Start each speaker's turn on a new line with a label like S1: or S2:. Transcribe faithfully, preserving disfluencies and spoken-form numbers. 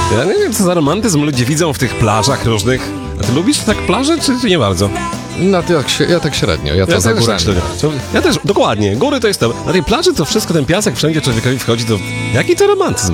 S1: Ja nie wiem, co za romantyzm ludzie widzą w tych plażach różnych. A ty lubisz tak plaże, czy, czy nie bardzo?
S2: No, to jak się, ja tak średnio, ja to
S1: Ja
S2: za
S1: też
S2: górami.
S1: tak średnio. Co- Ja też, dokładnie, góry to jest to. Na tej plaży to wszystko, ten piasek wszędzie człowiekowi wchodzi, to jaki to romantyzm?